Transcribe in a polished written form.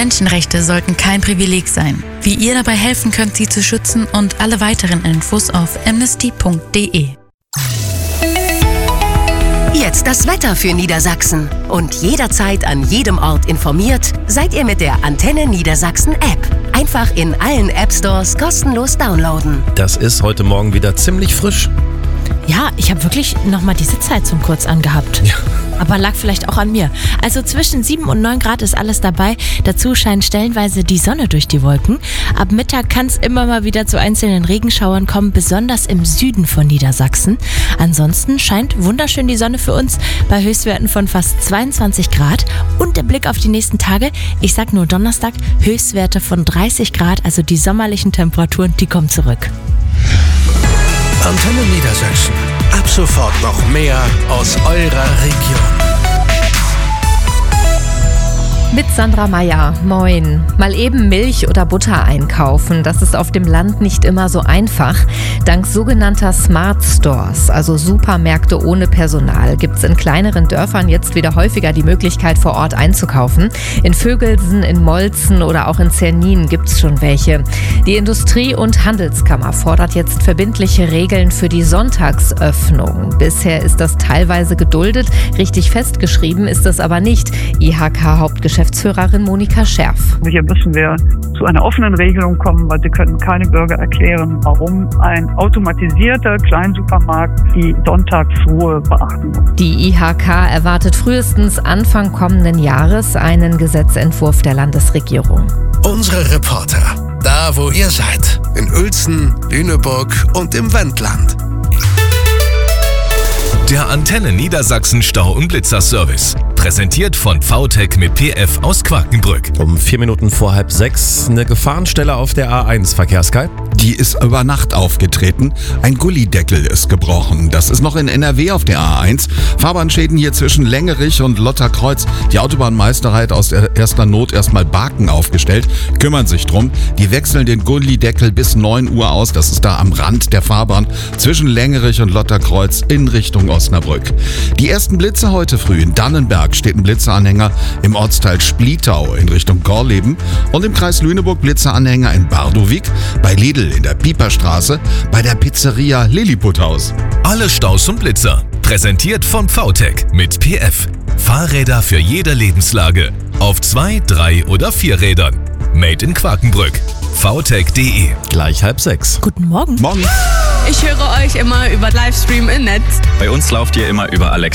Menschenrechte sollten kein Privileg sein. Wie ihr dabei helfen könnt, sie zu schützen und alle weiteren Infos auf amnesty.de. Jetzt das Wetter für Niedersachsen. Und jederzeit an jedem Ort informiert, seid ihr mit der Antenne Niedersachsen App. Einfach in allen App-Stores kostenlos downloaden. Das ist heute Morgen wieder ziemlich frisch. Ja, ich habe wirklich nochmal die Sitzheizung kurz angehabt. Ja. Aber lag vielleicht auch an mir. Also zwischen 7 und 9 Grad ist alles dabei. Dazu scheint stellenweise die Sonne durch die Wolken. Ab Mittag kann es immer mal wieder zu einzelnen Regenschauern kommen, besonders im Süden von Niedersachsen. Ansonsten scheint wunderschön die Sonne für uns bei Höchstwerten von fast 22 Grad. Und der Blick auf die nächsten Tage, ich sag nur Donnerstag, Höchstwerte von 30 Grad, also die sommerlichen Temperaturen, die kommen zurück. Antenne Niedersachsen. Ab sofort noch mehr aus eurer Region. Mit Sandra Meyer. Moin. Mal eben Milch oder Butter einkaufen, das ist auf dem Land nicht immer so einfach. Dank sogenannter Smart Stores, also Supermärkte ohne Personal, gibt es in kleineren Dörfern jetzt wieder häufiger die Möglichkeit, vor Ort einzukaufen. In Vögelsen, in Molzen oder auch in Zernin gibt es schon welche. Die Industrie- und Handelskammer fordert jetzt verbindliche Regeln für die Sonntagsöffnung. Bisher ist das teilweise geduldet, richtig festgeschrieben ist das aber nicht. IHK-Hauptgeschäftsführerin Monika Scherf. Hier müssen wir zu einer offenen Regelung kommen, weil Sie können keine Bürger erklären, warum ein automatisierter Kleinsupermarkt die Sonntagsruhe beachten muss. Die IHK erwartet frühestens Anfang kommenden Jahres einen Gesetzentwurf der Landesregierung. Unsere Reporter, da wo ihr seid, in Uelzen, Lüneburg und im Wendland. Der Antenne Niedersachsen Stau- und Blitzerservice. Präsentiert von VTech mit PF aus Quakenbrück. Um 4 Minuten vor 5:30 eine Gefahrenstelle auf der A1, Verkehrskai. Die ist über Nacht aufgetreten. Ein Gullideckel ist gebrochen. Das ist noch in NRW auf der A1. Fahrbahnschäden hier zwischen Längerich und Lotterkreuz. Die Autobahnmeister hat aus erster Not erstmal Baken aufgestellt, kümmern sich drum. Die wechseln den Gullideckel bis 9 Uhr aus. Das ist da am Rand der Fahrbahn zwischen Längerich und Lotterkreuz in Richtung Osnabrück. Die ersten Blitze heute früh in Dannenberg steht ein Blitzeranhänger im Ortsteil Splietau in Richtung Gorleben und im Kreis Lüneburg Blitzeranhänger in Bardowik, bei Lidl in der Pieperstraße, bei der Pizzeria Lilliputhaus. Alle Staus und Blitzer. Präsentiert von VTech mit PF. Fahrräder für jede Lebenslage. Auf 2, 3 oder 4 Rädern. Made in Quakenbrück. VTech.de. Gleich 5:30. Guten Morgen. Morgen. Ich höre euch immer über Livestream im Netz. Bei uns lauft ihr immer über Alexa.